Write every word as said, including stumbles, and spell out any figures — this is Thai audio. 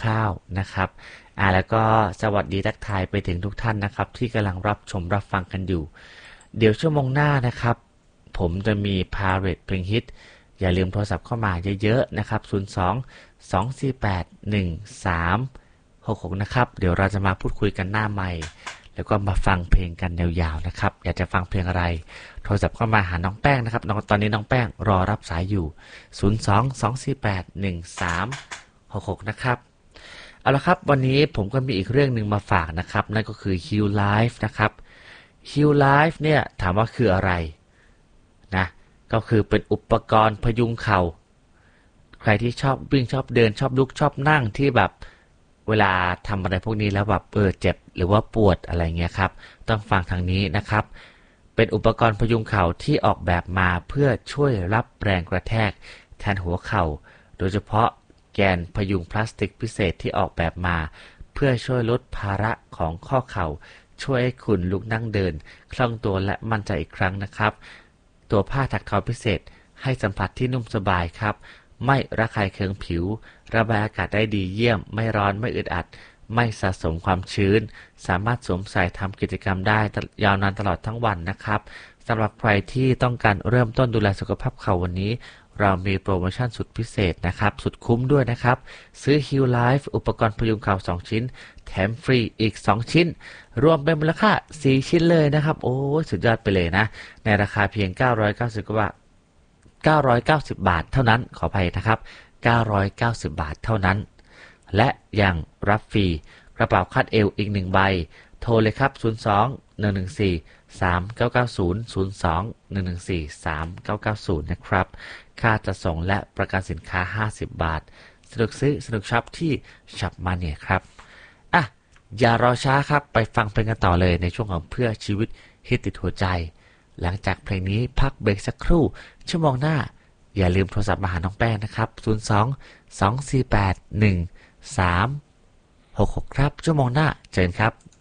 คร่าวๆนะครับอ่าแล้วก็สวัสดีทักทายไปถึงทุกท่านนะครับที่กำลังรับชมรับฟังกันอยู่เดี๋ยวชั่วโมงหน้านะครับผมจะมีพาเรตเพลงฮิตอย่าลืมโทรศัพท์เข้ามาเยอะๆนะครับศูนย์ สอง สอง สี่ แปด หนึ่ง สาม หก หกนะครับเดี๋ยวเราจะมาพูดคุยกันหน้าไมค์แล้วก็มาฟังเพลงกันยาวๆนะครับอยากจะฟังเพลงอะไรโทรศัพท์เข้ามาหาน้องแป้งนะครับน้องตอนนี้น้องแป้งรอรับสายอยู่ศูนย์ สอง สอง สี่ แปด หนึ่ง สาม หก หกนะครับเอาละครับวันนี้ผมก็มีอีกเรื่องหนึ่งมาฝากนะครับนั่นก็คือ Heal Life นะครับ Heal Life เนี่ยถามว่าคืออะไรนะก็คือเป็นอุปกรณ์พยุงเข่าใครที่ชอบวิ่งชอบเดินชอบลุกชอบนั่งที่แบบเวลาทำอะไรพวกนี้แล้วแบบเออเจ็บหรือว่าปวดอะไรเงี้ยครับต้องฟังทางนี้นะครับเป็นอุปกรณ์พยุงเข่าที่ออกแบบมาเพื่อช่วยรับแรงกระแทกแทนหัวเข่าโดยเฉพาะแกนพยุงพลาสติกพิเศษที่ออกแบบมาเพื่อช่วยลดภาระของข้อเข่าช่วยให้คุณลุกนั่งเดินคล่องตัวและมั่นใจอีกครั้งนะครับตัวผ้าถักทอพิเศษให้สัมผัสที่นุ่มสบายครับไม่ระคายเคืองผิวระบายอากาศได้ดีเยี่ยมไม่ร้อนไม่อึดอัดไม่สะสมความชื้นสามารถสวมใส่ทำกิจกรรมได้ยาวนานตลอดทั้งวันนะครับสำหรับใครที่ต้องการเริ่มต้นดูแลสุขภาพเข่าวันนี้เรามีโปรโมชั่นสุดพิเศษนะครับสุดคุ้มด้วยนะครับซื้อ Heal Life อุปกรณ์พยุงเข่าสองชิ้นแถมฟรีอีกสองชิ้นรวมเป็นมูลค่าสี่ชิ้นเลยนะครับโอ้สุดยอดไปเลยนะในราคาเพียงเก้าร้อยเก้าสิบกว่าเก้าร้อยเก้าสิบบาทเท่านั้นขออภัยนะครับเก้าร้อยเก้าสิบบาทเท่านั้นและยังรับฟรีกระเป๋าคาดเอวอีกหนึ่งใบโทรเลยครับศูนย์ สอง หนึ่ง หนึ่ง สี่ สาม เก้า เก้า ศูนย์ ศูนย์ สอง หนึ่ง หนึ่ง สี่ สาม เก้า เก้า ศูนย์นะครับค่าจัดส่งและประกันสินค้าห้าสิบบาทสนุกซื้อสนุกช็อปที่ช็อปมาเนี่ยครับอ่ะอย่ารอช้าครับไปฟังเพลงกันต่อเลยในช่วงของเพื่อชีวิตฮิตติดหัวใจหลังจากเพลงนี้พักเบรกสักครู่ชั่วโมงหน้าอย่าลืมโทรศัพท์มาหาน้องแป้งนะครับศูนย์ สอง สอง สี่ แปด หนึ่ง สาม หก หกครับชั่วโมงหน้าเจอกันครับ